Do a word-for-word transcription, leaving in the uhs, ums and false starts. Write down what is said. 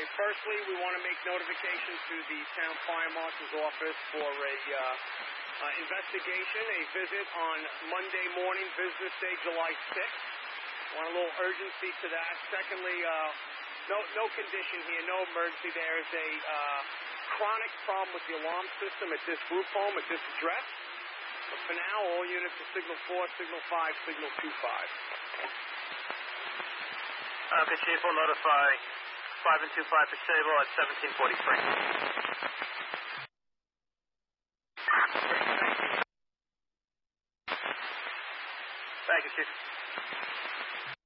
firstly, we want to make notification to the town fire marshal's office for a uh, uh, investigation, a visit on Monday morning, business day, July sixth. Want a little urgency to that. Secondly, uh, no no condition here, no emergency. There is a uh, chronic problem with the alarm system at this group home, at this address. But for now, all units are signal four, signal five, signal two five. Okay, Chief, we'll notify five and two five for Sable at seventeen forty-three. Thank you, Chief.